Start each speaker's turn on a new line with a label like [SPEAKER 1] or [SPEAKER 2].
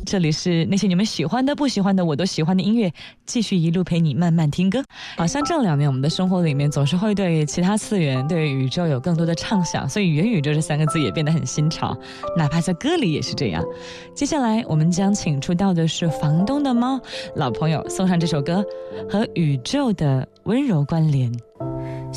[SPEAKER 1] 这里是那些你们喜欢的不喜欢的我都喜欢的音乐，继续一路陪你慢慢听歌。好像这2年我们的生活里面总是会对其他次元对宇宙有更多的畅想，所以元宇宙这3个字也变得很新潮，哪怕在歌里也是这样。接下来我们将请出到的是房东的猫老朋友送上这首歌，和宇宙的温柔关联。